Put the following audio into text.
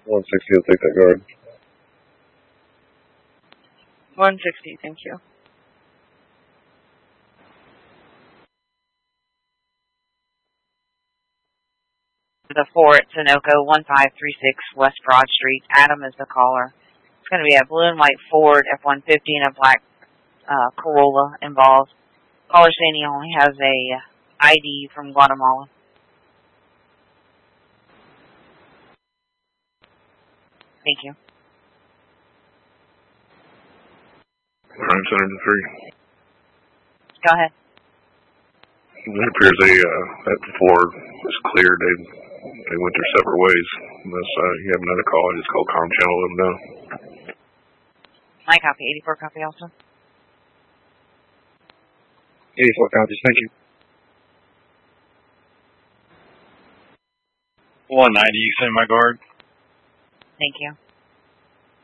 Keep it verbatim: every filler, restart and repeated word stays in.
one sixty will take that guard. one sixty, thank you. The four at Sunoco, one five three six West Broad Street. Adam is the caller. It's going to be a blue and white Ford F one fifty and a black uh, Corolla involved. Caller saying he only has a I D from Guatemala. Thank you. Crime Center to three. Go ahead. It appears they, uh, that Ford was cleared. They they went their separate ways. Unless uh, you have another call, I just call Comm Channel, let them know. My copy, eighty-four copy also. eighty-four copies, thank you. one ninety, you send my guard. Thank you.